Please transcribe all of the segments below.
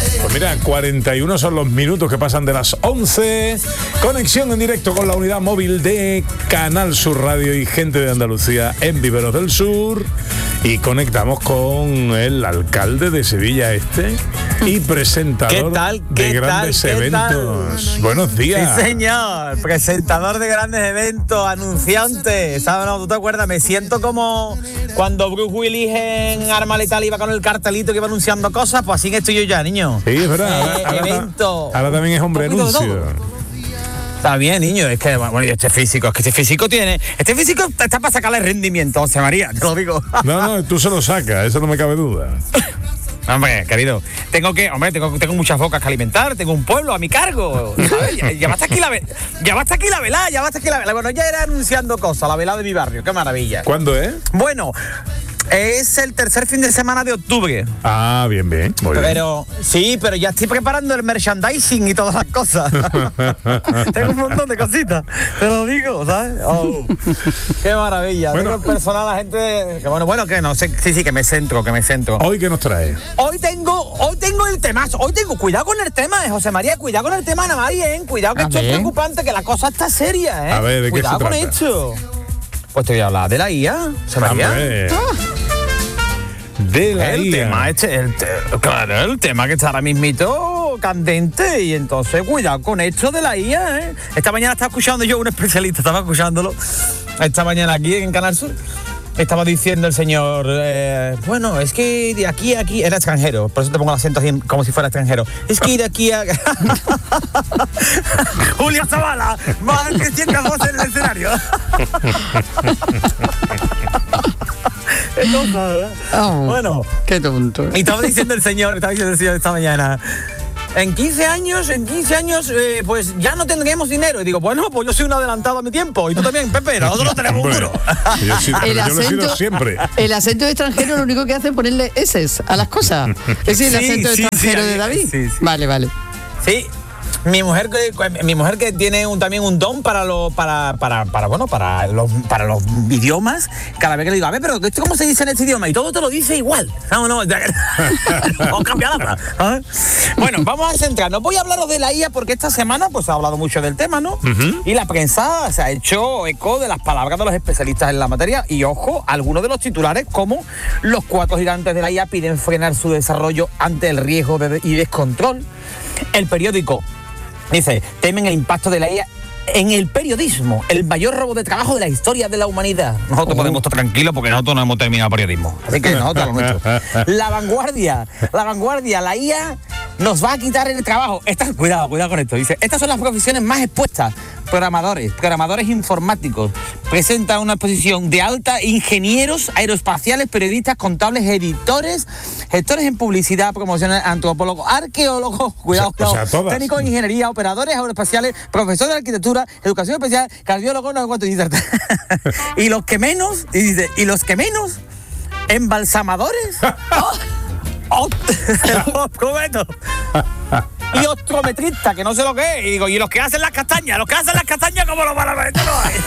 Pues mira, 41 son los minutos que pasan de las 11. Conexión en directo con la unidad móvil de Canal Sur Radio y gente de Andalucía en Viveros del Sur. Y conectamos con el alcalde de Sevilla Este y presentador de grandes eventos. Buenos días. Sí, señor. Presentador de grandes eventos, anunciante. ¿Sabes? No, ¿tú te acuerdas? Me siento como cuando Bruce Willis en Arma Letal iba con el cartelito que iba anunciando cosas. Pues así que estoy yo ya, niño. Sí, es verdad. Ahora también es hombre anuncio. Está bien, niño, es que, bueno, este físico está para sacarle rendimiento, José María, te lo digo. No, tú se lo sacas, eso no me cabe duda. Hombre, querido, tengo muchas bocas que alimentar, tengo un pueblo a mi cargo, ¿sabes? Ya basta aquí la velada. Bueno, ya era anunciando cosas, la velada de mi barrio, qué maravilla. ¿Cuándo es? Bueno, es el tercer fin de semana de octubre. Ah, bien. Muy pero bien. Sí, pero ya estoy preparando el merchandising y todas las cosas. Tengo un montón de cositas, te lo digo, ¿sabes? Oh, qué maravilla. Bueno. Tengo el personal, la gente. Bueno, que no sé. Sí, que me centro. ¿Hoy qué nos trae? Hoy tengo el temazo. Cuidado con el tema, José María. Cuidado con el tema, Ana María, ¿eh? Cuidado que esto es preocupante, que la cosa está seria, ¿eh? A ver, ¿de cuidado qué se con trata? esto. Pues te voy a hablar de la IA, José María. De la IA. El tema que está ahora mismito candente, y entonces cuidado con esto de la IA, ¿eh? Esta mañana estaba escuchando yo un especialista, estaba escuchándolo esta mañana aquí en Canal Sur. Estaba diciendo el señor, bueno, es que de aquí a aquí, era extranjero, por eso te pongo el acento así como si fuera extranjero. Es que de aquí a... Julia Zavala, más que 100 voz en el escenario. Bueno, qué tonto. Y estaba diciendo el señor esta mañana, en 15 años, pues ya no tendremos dinero. Y digo, bueno, pues yo soy un adelantado a mi tiempo. Y tú también, Pepe, nosotros no tenemos un duro. Yo lo he sido siempre. El acento extranjero lo único que hace es ponerle eses a las cosas. ¿Es el acento extranjero de David? Sí. Vale. Sí. Mi mujer que tiene también un don para los idiomas, cada vez que le digo, a ver, pero esto cómo se dice en este idioma, y todo te lo dice igual. No cambia nada. Bueno, vamos a centrarnos. Voy a hablaros de la IA porque esta semana pues se ha hablado mucho del tema, ¿no? Uh-huh. Y la prensa se ha hecho eco de las palabras de los especialistas en la materia, y ojo, algunos de los titulares como los 4 gigantes de la IA piden frenar su desarrollo ante el riesgo y descontrol. El periódico dice, temen el impacto de la IA en el periodismo, el mayor robo de trabajo de la historia de la humanidad. Nosotros podemos estar tranquilos porque nosotros no hemos terminado periodismo. Así que nosotros lo nuestro. La vanguardia, la IA nos va a quitar el trabajo. Cuidado con esto. Dice, estas son las profesiones más expuestas. Programadores informáticos. Presenta una exposición de alta, ingenieros aeroespaciales, periodistas, contables, editores, gestores en publicidad, promociones, antropólogos, arqueólogos, técnicos en ingeniería, operadores aeroespaciales, profesores de arquitectura, educación especial, cardiólogos, no sé cuánto dice. Y los que menos, embalsamadores. Te lo prometo. Y optometrista, que no sé lo que es. Y digo, y los que hacen las castañas, ¿cómo lo van a ver?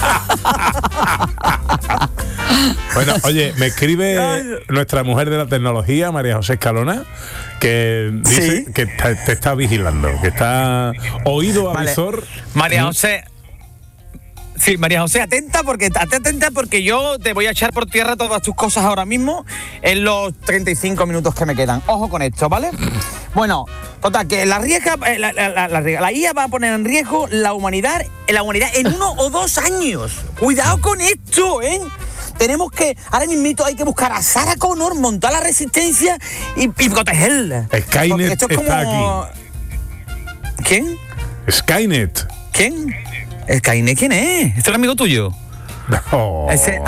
Bueno, oye, me escribe nuestra mujer de la tecnología, María José Escalona, que dice que te está vigilando, que está oído a visor. María José. Sí, María José, atenta porque yo te voy a echar por tierra todas tus cosas ahora mismo en los 35 minutos que me quedan. Ojo con esto, ¿vale? Bueno, total, que la IA va a poner en riesgo la humanidad en 1 o 2 años. Cuidado con esto, ¿eh? Tenemos que, ahora mismo hay que buscar a Sarah Connor, montar la resistencia y protegerla. Skynet esto es como... está aquí. ¿Quién? Skynet. ¿Quién? ¿Skynet quién es? ¿Este es el amigo tuyo? No.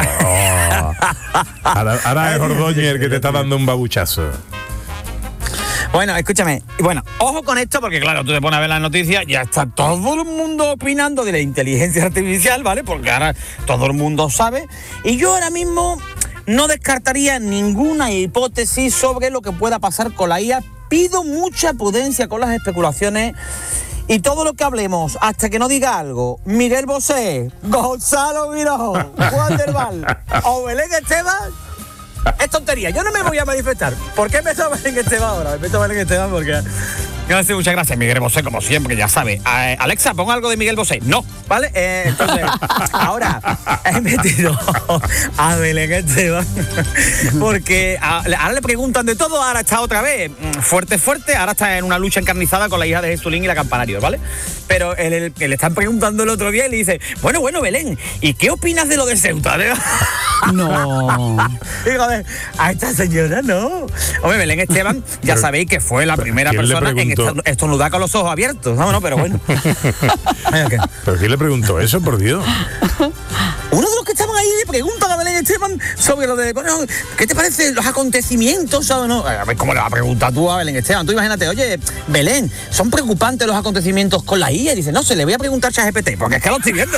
Ahora es Ordóñez el que te está dando un babuchazo. Bueno, escúchame. Bueno, ojo con esto porque, claro, tú te pones a ver las noticias, ya está todo el mundo opinando de la inteligencia artificial, ¿vale? Porque ahora todo el mundo sabe. Y yo ahora mismo no descartaría ninguna hipótesis sobre lo que pueda pasar con la IA. Pido mucha prudencia con las especulaciones. Y todo lo que hablemos, hasta que no diga algo, Miguel Bosé, Gonzalo Miró, Juan del Val o Belén Esteban, Es tontería, yo no me voy a manifestar. ¿Por qué me toman en este ahora? Me toman en este porque... Gracias, muchas gracias, Miguel Bosé, como siempre, ya sabe. Alexa, pon algo de Miguel Bosé. No, ¿vale? Entonces, ahora he metido a Belén Esteban porque ahora le preguntan de todo, ahora está otra vez fuerte, ahora está en una lucha encarnizada con la hija de Jesulín y la Campanario, ¿vale? Pero que le están preguntando el otro día y le dice, bueno, Belén, ¿y qué opinas de lo de Ceuta? No. Digo, a esta señora no. Hombre, Belén Esteban, ya sabéis que fue la primera persona en estornudar con los ojos abiertos. No, pero bueno. ¿Pero quién le preguntó eso, por Dios? Uno de los que estaban ahí le preguntan a Belén Esteban sobre lo de, bueno, ¿qué te parecen los acontecimientos? ¿Sabes? No? A ver, ¿cómo le vas a preguntar tú a Belén Esteban? Tú imagínate, oye, Belén, ¿son preocupantes los acontecimientos con la IA? Y dice, no, se le voy a preguntar a ChatGPT, porque es que lo estoy viendo.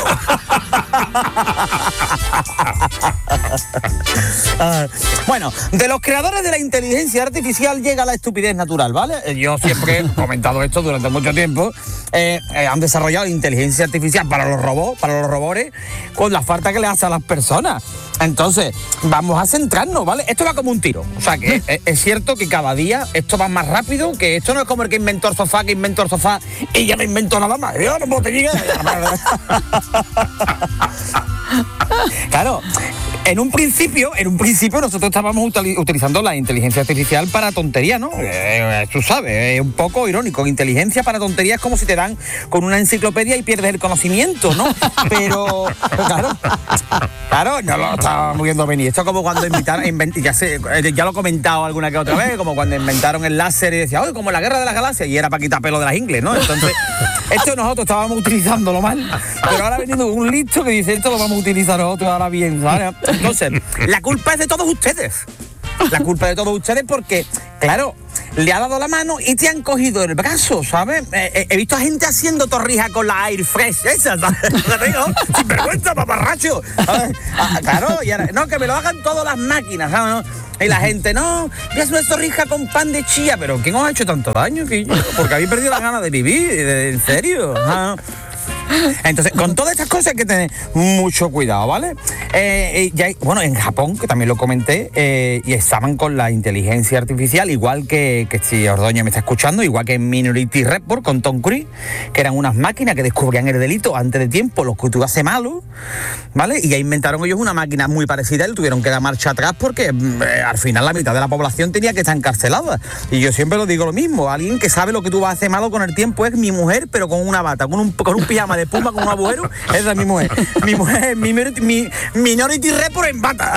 Bueno, de los creadores de la inteligencia artificial llega la estupidez natural, ¿vale? Yo siempre he comentado esto durante mucho tiempo. Han desarrollado inteligencia artificial para los robores, con la falta que le hace a las personas. Entonces, vamos a centrarnos, ¿vale? Esto va como un tiro. O sea, que es cierto que cada día esto va más rápido, que esto no es como el que inventó el sofá, y ya no inventó nada más. Yo no puedo tener... Claro, en un principio nosotros estábamos utilizando la inteligencia artificial para tontería, ¿no? Tú sabes, es un poco irónico. Inteligencia para tontería es como si te dan con una enciclopedia y pierdes el conocimiento, ¿no? Pero, claro, no lo estábamos viendo venir. Esto es como cuando ya lo he comentado alguna que otra vez, como cuando inventaron el láser y decía, oye, como la guerra de las galaxias, y era para quitar pelo de las ingles, ¿no? Entonces, esto nosotros estábamos utilizándolo mal, pero ahora ha venido un listo que dice, esto lo vamos a utilizar nosotros ahora bien, ¿vale? Entonces, la culpa es de todos ustedes. La culpa de todos ustedes porque, claro, le ha dado la mano y te han cogido el brazo, ¿sabes? He visto a gente haciendo torrijas con la Air Fresh esa, ¿sabes? Sin vergüenza, paparracho. Claro, y ahora, no, que me lo hagan todas las máquinas, ¿sabes? Y la gente, no, voy a hacer una torrija con pan de chía, pero ¿quién os ha hecho tanto daño? Porque habéis perdido las ganas de vivir, ¿en serio? Entonces, con todas estas cosas hay que tener mucho cuidado, ¿vale? Bueno, en Japón, que también lo comenté, y estaban con la inteligencia artificial, igual que si Ordoño me está escuchando, igual que en Minority Report con Tom Cruise, que eran unas máquinas que descubrían el delito antes de tiempo, los que tú haces malo, ¿vale? Y ya inventaron ellos una máquina muy parecida y le tuvieron que dar marcha atrás porque al final la mitad de la población tenía que estar encarcelada. Y yo siempre lo digo lo mismo, alguien que sabe lo que tú vas a hacer malo con el tiempo es mi mujer, pero con una bata, con un pijama de puma con un agujero, esa es mi mujer. Mi mujer, mi Minority Report en bata.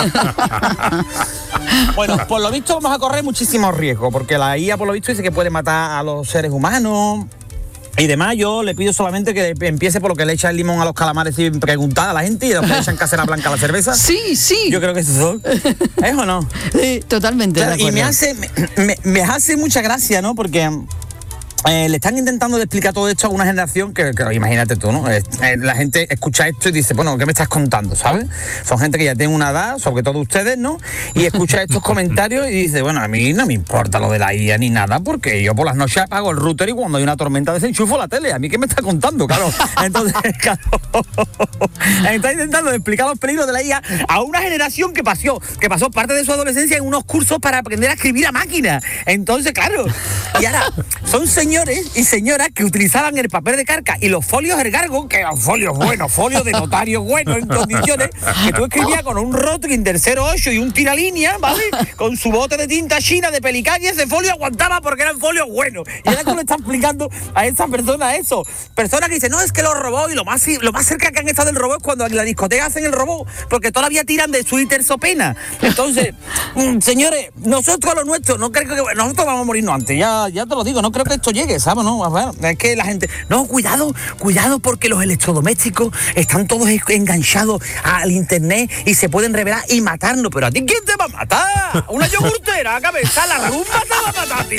Bueno, por lo visto vamos a correr muchísimos riesgos, porque la IA por lo visto dice que puede matar a los seres humanos y demás. Yo le pido solamente que empiece por lo que le echa el limón a los calamares sin preguntar a la gente y los que le echan casera blanca a la cerveza. Sí. Yo creo que eso ¿es o no? Sí, totalmente. Claro, y me hace mucha gracia, ¿no? Porque le están intentando de explicar todo esto a una generación que imagínate tú, ¿no? La gente escucha esto y dice, bueno, ¿qué me estás contando, sabes? Son gente que ya tiene una edad, sobre todo ustedes, ¿no? Y escucha estos comentarios y dice, bueno, a mí no me importa lo de la IA ni nada, porque yo por las noches apago el router y cuando hay una tormenta desenchufo la tele. ¿A mí qué me está contando, claro? Entonces, claro, está intentando de explicar los peligros de la IA a una generación que pasó parte de su adolescencia en unos cursos para aprender a escribir a máquina. Entonces, claro, y ahora son señores y señoras que utilizaban el papel de carca y los folios ergargo, que eran folios buenos, folios de notario buenos en condiciones, que tú escribías con un Rotring del 08 y un tiralínea, ¿vale? Con su bote de tinta china de Pelican y ese folio aguantaba porque eran folios buenos. Y ahora tú le estás explicando a esa persona eso. Personas que dicen, no, es que los robots y lo más cerca que han estado del robot es cuando en la discoteca hacen el robot, porque todavía tiran de su terciopena. Entonces, señores, nosotros a lo nuestro, no creo que nosotros vamos a morirnos antes, ya te lo digo, no creo que esto llegue, ¿sabes? No, a ver, es que la gente, no, cuidado porque los electrodomésticos están todos enganchados al internet y se pueden revelar y matarnos. Pero ¿a ti quién te va a matar? Una yogurtera, cabeza, la rumba te va a matar a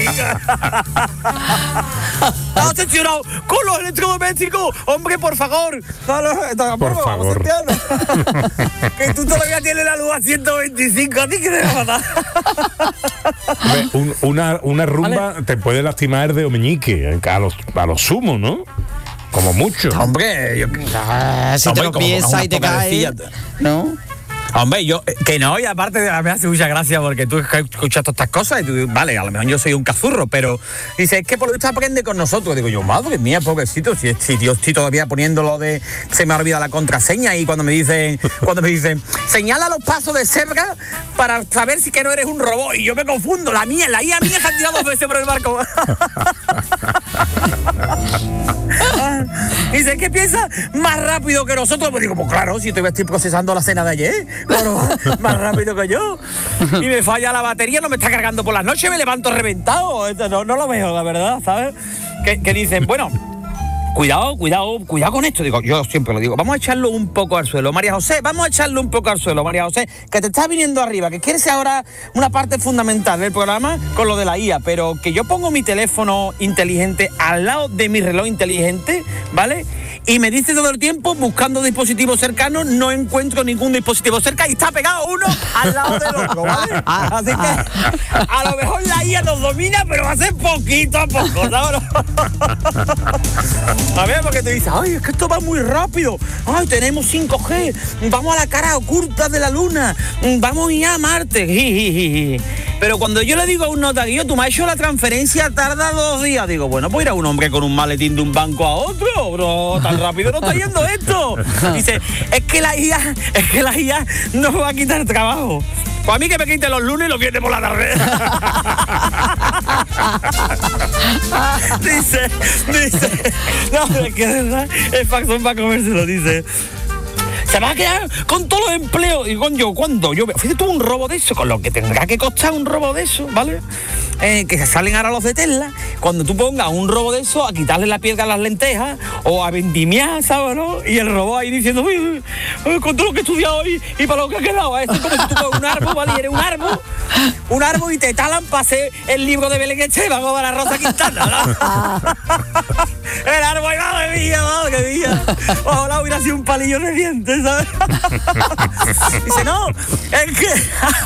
ti. ¿Estás obsesionado con los electrodomésticos? Hombre, por favor. Por favor. Que tú todavía tienes la luz a 125, ¿a ti qué te va a matar? Una rumba, ¿vale? Te puede lastimar de meñique, a los sumos, ¿no? Como mucho. Hombre, si te lo piensas y te caes, ¿no? Hombre, yo, que no, y aparte me hace mucha gracia porque tú escuchas todas estas cosas y tú, vale, a lo mejor yo soy un cazurro, pero dice, es que por lo visto aprende con nosotros. Digo yo, madre mía, pobrecito, si yo estoy todavía poniéndolo de, se me ha olvidado la contraseña y cuando me dicen, señala los pasos de cerca para saber si que no eres un robot y yo me confundo, la IA mía se ha tirado 2 veces por el barco. Dice, ¿qué piensa más rápido que nosotros? Pues digo, pues claro, si todavía estoy procesando la cena de ayer, claro, más rápido que yo. Y me falla la batería, no me está cargando por las noches, me levanto reventado. Esto no lo veo, la verdad, ¿sabes? Que dicen, bueno, cuidado con esto. Digo, yo siempre lo digo, vamos a echarlo un poco al suelo, María José, que te está viniendo arriba, que quieres ahora una parte fundamental del programa con lo de la IA, pero que yo pongo mi teléfono inteligente al lado de mi reloj inteligente, ¿vale? Y me dice todo el tiempo, buscando dispositivos cercanos, no encuentro ningún dispositivo cerca y está pegado uno al lado del otro, ¿vale? Así que a lo mejor la IA nos domina, pero va a ser poquito a poco, ¿sabes? A ver, porque te dices, ay, es que esto va muy rápido, ay, tenemos 5G, vamos a la cara oculta de la luna, vamos ya a Marte, Pero cuando yo le digo a un notario, tú me has hecho la transferencia, tarda 2 días, digo, bueno, pues ir a un hombre con un maletín de un banco a otro, bro, tan rápido no está yendo esto. Dice, es que la IA no me va a quitar el trabajo. Pues a mí que me quite los lunes y los viernes por la tarde. dice, no, es que de verdad es facción para comérselo, dice. Se va a quedar con todos los empleos. Y cuando yo veo, fíjate tú un robo de eso, con lo que tendrá que costar un robo de eso, ¿vale? Que se salen ahora los de Tesla. Cuando tú pongas un robo de eso, a quitarle la piedra a las lentejas o a vendimiar, ¿sabes? ¿No? Y el robot ahí diciendo, uy, con todo lo que he estudiado hoy y para lo que ha quedado. Eso es como si tú coges un árbol, ¿vale? Y eres un árbol y te talan para hacer el libro de Belén Esteban o de la Rosa Quintana, ¿no? El árbol, madre mía. Ojalá hubiera sido un palillo de dientes, ¿sabes? Dice, no, es que...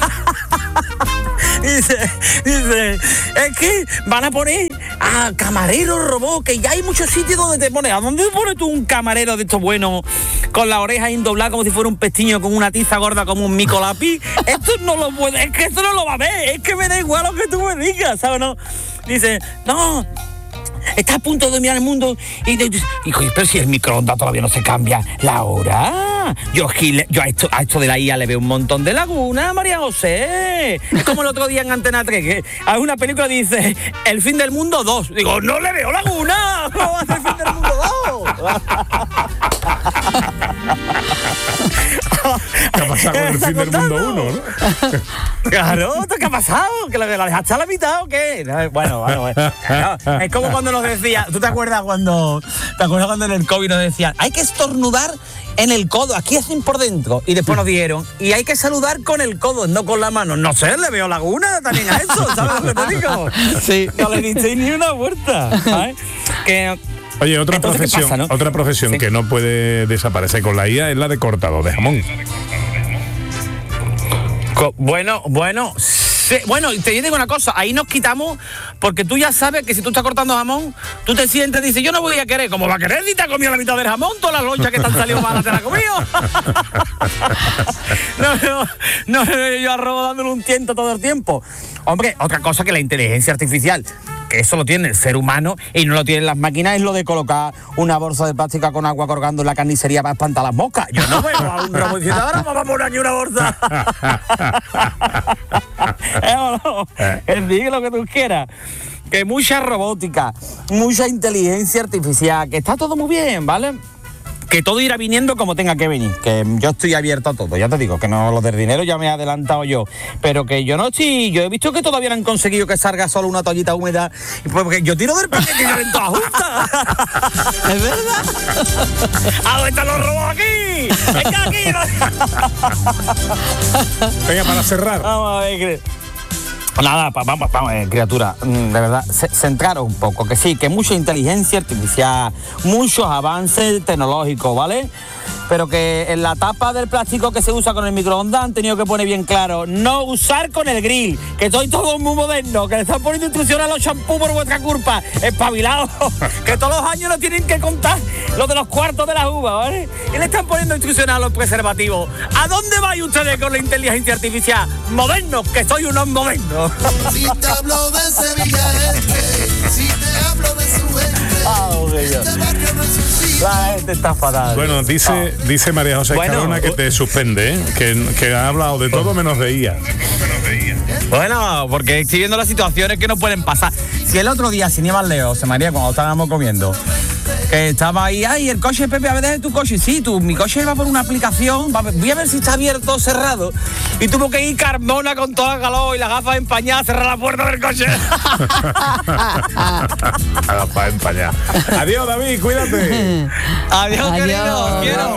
Dice, es que van a poner a camareros robots, que ya hay muchos sitios donde te pones. ¿A dónde pones tú un camarero de estos buenos con la oreja indobladas como si fuera un pestiño con una tiza gorda como un mico lápiz? Esto no lo puede, es que esto no lo va a ver, es que me da igual lo que tú me digas, ¿sabes? No? Dice, no, está a punto de dominar el mundo y pero si el microondas todavía no se cambia la hora. Yo a esto de la IA le veo un montón de lagunas, María José. Es como el otro día en Antena 3, que a una película dice El fin del mundo 2. Digo, no le veo laguna. ¿Cómo va a ser El fin del mundo 2? ¿Qué ha pasado con El fin del mundo 1, no? Claro, ¿qué ha pasado? ¿Que la dejaste a la mitad o qué? Bueno. Claro, es como cuando nos decía, ¿tú te acuerdas cuando en el COVID nos decían, hay que estornudar en el codo, aquí hacen por dentro? Y después nos dijeron, y hay que saludar con el codo, no con la mano. No sé, le veo laguna también a eso, ¿sabes lo que te digo? Sí. No le disteis ni una vuelta, ¿sabes? Oye, otra entonces, profesión, ¿qué pasa, no? otra profesión Sí. que no puede desaparecer con la IA es la de cortador de jamón. Bueno, sí, bueno, te digo una cosa, ahí nos quitamos, porque tú ya sabes que si tú estás cortando jamón, tú te sientes y dices, yo no voy a querer. ¿Cómo va a querer si te ha comido la mitad del jamón? Todas las lonchas que te han salido malas te las has comido. No, yo arrobo dándole un tiento todo el tiempo. Hombre, otra cosa que la inteligencia artificial, que eso lo tiene el ser humano y no lo tienen las máquinas, es lo de colocar una bolsa de plástica con agua colgando en la carnicería para espantar las moscas. Yo no veo a un robot diciendo, ahora vamos a poner aquí una bolsa. Diga lo que tú quieras. Que mucha robótica, mucha inteligencia artificial, que está todo muy bien, ¿vale? Que todo irá viniendo como tenga que venir, que yo estoy abierto a todo, ya te digo, que no, lo del dinero ya me he adelantado yo, pero que yo he visto que todavía no han conseguido que salga solo una toallita húmeda, porque yo tiro del paquete que caben todas juntas. ¿Es verdad? ¿A dónde están los robots aquí? ¡Es que aquí! Venga, para cerrar. Vamos a ver, Nada, vamos, criatura, de verdad, centraros un poco, que sí, que mucha inteligencia artificial, muchos avances tecnológicos, ¿vale? Pero que en la tapa del plástico que se usa con el microondas han tenido que poner bien claro, no usar con el grill, que estoy todo muy moderno, que le están poniendo instrucciones a los champús por vuestra culpa, espabilados, que todos los años nos tienen que contar lo de los cuartos de las uvas, ¿vale? Y le están poniendo instrucciones a los preservativos. ¿A dónde vais ustedes con la inteligencia artificial? Modernos, que soy unos modernos. Si te hablo de Sevilla Este, si te hablo de su gente, este barrio no es un sitio. La gente está fatal. Bueno, dice María José Escalona que te suspende, ¿eh? que ha hablado de todo menos de IA. Bueno, porque estoy viendo las situaciones que no pueden pasar. Si el otro día, sin ir más lejos, José María, cuando estábamos comiendo, que estaba ahí, ay, el coche, Pepe, a ver, deje tu coche. Sí, mi coche va por una aplicación, voy a ver si está abierto o cerrado. Y tuvo que ir Carmona con toda la calor y las gafas empañadas, cerrar la puerta del coche. Gafas empañadas. Adiós, David, cuídate. Adiós, querido, quiero.